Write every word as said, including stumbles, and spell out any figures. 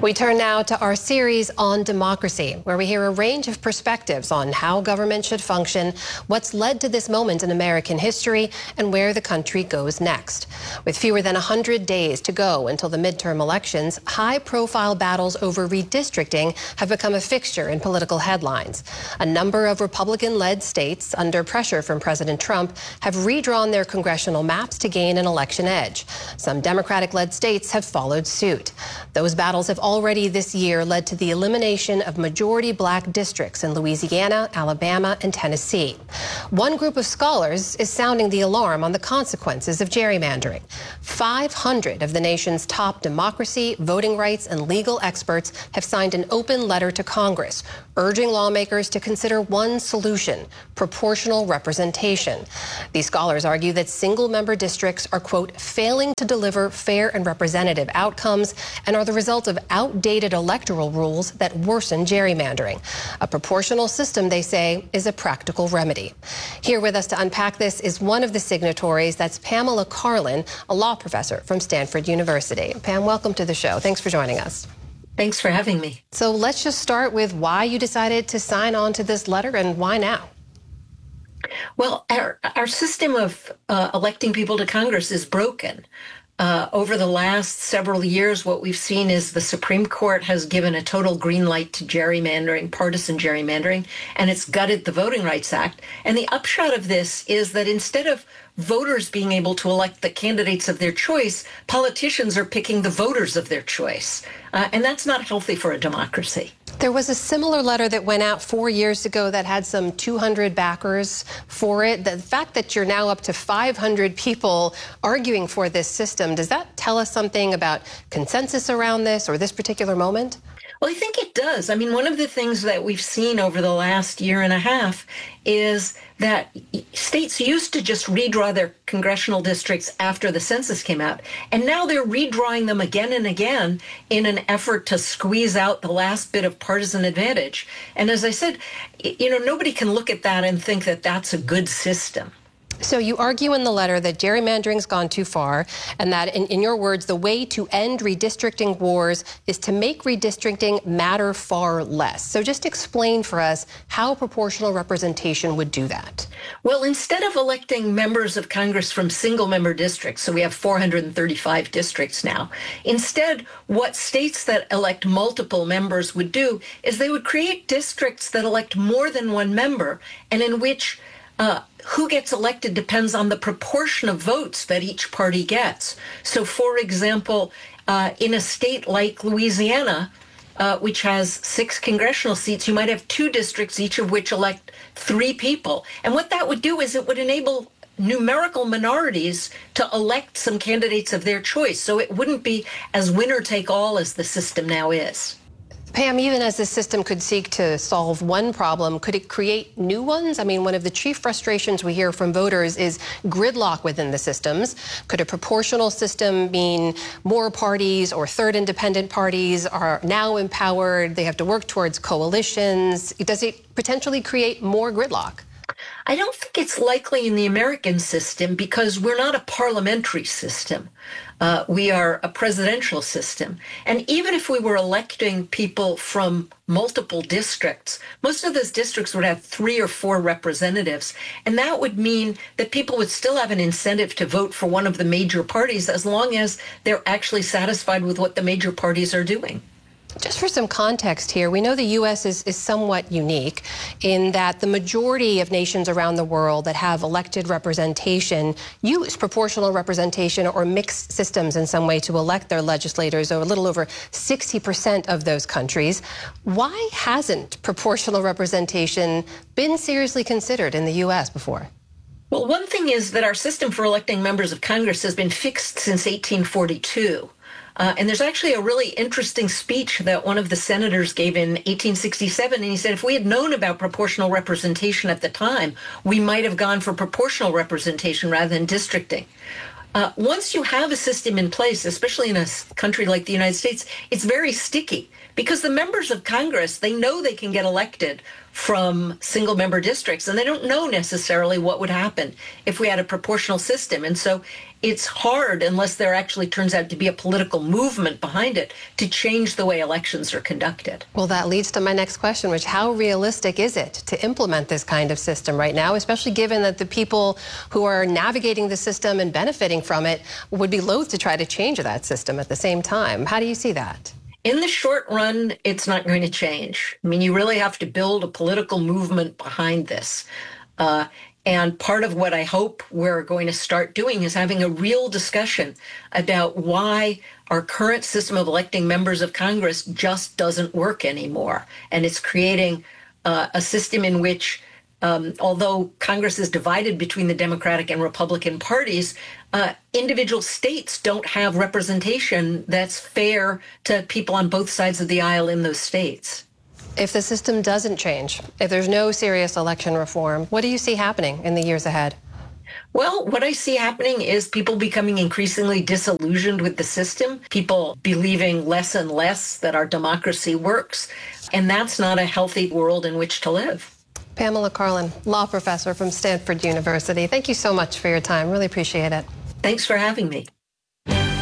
We turn now to our series on democracy, where we hear a range of perspectives on how government should function, what's led to this moment in American history, and where the country goes next. With fewer than one hundred days to go until the midterm elections, high-profile battles over redistricting have become a fixture in political headlines. A number of Republican-led states, under pressure from President Trump, have redrawn their congressional maps to gain an election edge. Some Democratic-led states have followed suit. Those battles have already this year led to the elimination of majority black districts in Louisiana, Alabama, and Tennessee. One group of scholars is sounding the alarm on the consequences of gerrymandering. five hundred of the nation's top democracy, voting rights, and legal experts have signed an open letter to Congress, urging lawmakers to consider one solution: proportional representation. These scholars argue that single-member districts are, quote, failing to deliver fair and representative outcomes and are the result of outdated electoral rules that worsen gerrymandering. A proportional system, they say, is a practical remedy. Here with us to unpack this is one of the signatories. That's Pamela Karlan, a law professor from Stanford University. Pam, welcome to the show. Thanks for joining us. Thanks for having me. So let's just start with why you decided to sign on to this letter and why now? Well, our, our system of uh, electing people to Congress is broken. Uh, over the last several years, what we've seen is the Supreme Court has given a total green light to gerrymandering, partisan gerrymandering, and it's gutted the Voting Rights Act. And the upshot of this is that instead of voters being able to elect the candidates of their choice, politicians are picking the voters of their choice. Uh, and that's not healthy for a democracy. There was a similar letter that went out four years ago that had some two hundred backers for it. The fact that you're now up to five hundred people arguing for this system, does that tell us something about consensus around this or this particular moment? Well, I think it does. I mean, one of the things that we've seen over the last year and a half is that states used to just redraw their congressional districts after the census came out, and now they're redrawing them again and again in an effort to squeeze out the last bit of partisan advantage. And as I said, you know, nobody can look at that and think that that's a good system. So you argue in the letter that gerrymandering's gone too far and that, in, in your words, the way to end redistricting wars is to make redistricting matter far less. So just explain for us how proportional representation would do that. Well, instead of electing members of Congress from single-member districts, so we have four hundred thirty-five districts now, instead what states that elect multiple members would do is they would create districts that elect more than one member and in which uh, who gets elected depends on the proportion of votes that each party gets. So, for example, uh, in a state like Louisiana, uh, which has six congressional seats, you might have two districts, each of which elect three people. And what that would do is it would enable numerical minorities to elect some candidates of their choice. So it wouldn't be as winner-take-all as the system now is. Pam, even as the system could seek to solve one problem, could it create new ones? I mean, one of the chief frustrations we hear from voters is gridlock within the systems. Could a proportional system mean more parties or third independent parties are now empowered? They have to work towards coalitions. Does it potentially create more gridlock? I don't think it's likely in the American system because we're not a parliamentary system. Uh, we are a presidential system. And even if we were electing people from multiple districts, most of those districts would have three or four representatives. And that would mean that people would still have an incentive to vote for one of the major parties as long as they're actually satisfied with what the major parties are doing. Just for some context here, we know the U S is, is somewhat unique in that the majority of nations around the world that have elected representation use proportional representation or mixed systems in some way to elect their legislators, or a little over sixty percent of those countries. Why hasn't proportional representation been seriously considered in the U S before? Well, one thing is that our system for electing members of Congress has been fixed since eighteen forty-two. Uh, and there's actually a really interesting speech that one of the senators gave in eighteen sixty-seven. And he said, if we had known about proportional representation at the time, we might have gone for proportional representation rather than districting. Uh, once you have a system in place, especially in a country like the United States, it's very sticky because the members of Congress, they know they can get elected from single member districts, and they don't know necessarily what would happen if we had a proportional system. And so it's hard, unless there actually turns out to be a political movement behind it, to change the way elections are conducted. Well, that leads to my next question, which how realistic is it to implement this kind of system right now, especially given that the people who are navigating the system and benefiting from it would be loath to try to change that system at the same time? How do you see that? In the short run, it's not going to change. I mean, you really have to build a political movement behind this. Uh, and part of what I hope we're going to start doing is having a real discussion about why our current system of electing members of Congress just doesn't work anymore. And it's creating uh, a system in which, um, although Congress is divided between the Democratic and Republican parties, uh, individual states don't have representation that's fair to people on both sides of the aisle in those states. If the system doesn't change, if there's no serious election reform, what do you see happening in the years ahead? Well, what I see happening is people becoming increasingly disillusioned with the system, people believing less and less that our democracy works, and that's not a healthy world in which to live. Pamela Karlan, law professor from Stanford University. Thank you so much for your time. Really appreciate it. Thanks for having me.